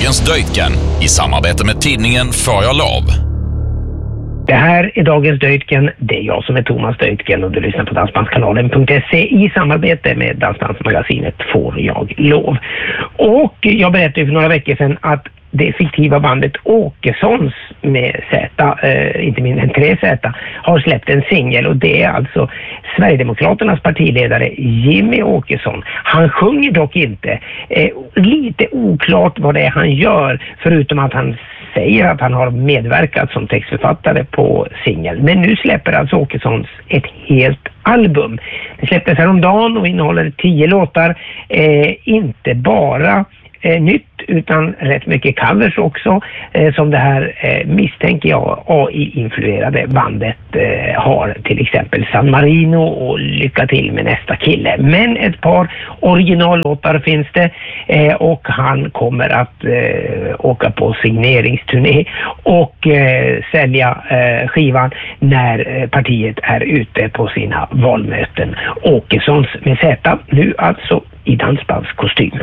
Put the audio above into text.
Dagens Döjtgen i samarbete med tidningen För jag lov. Det här är Dagens Döjtgen. Det är jag som är Thomas Döjtgen och du lyssnar på dansbandskanalen.se i samarbete med dansbandsmagasinet Får jag lov. Och jag berättade för några veckor sedan att det fiktiva bandet Åkessons med Z, inte mindre än 3Z, har släppt en singel, och det är alltså Sverigedemokraternas partiledare Jimmy Åkesson. Han sjunger dock inte. Lite oklart vad det är han gör, förutom att han säger att han har medverkat som textförfattare på singeln. Men nu släpper alltså Åkessons ett helt album. Det släpptes häromdagen och innehåller 10 låtar. Inte bara nytt utan rätt mycket covers också, som det här misstänker jag AI-influerade bandet har, till exempel San Marino och Lycka till med nästa kille. Men ett par originallåtar finns det, och han kommer att åka på signeringsturné och sälja skivan när partiet är ute på sina valmöten. Åkessons med Z, nu alltså i dansbandskostym.